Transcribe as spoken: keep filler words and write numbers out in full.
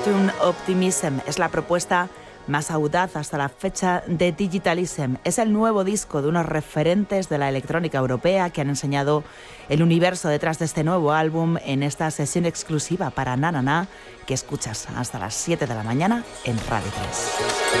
Nocturne Optimism es la propuesta más audaz hasta la fecha de Digitalism. Es el nuevo disco de unos referentes de la electrónica europea que han enseñado el universo detrás de este nuevo álbum en esta sesión exclusiva para Na Na Na, que escuchas hasta las siete de la mañana en Radio tres.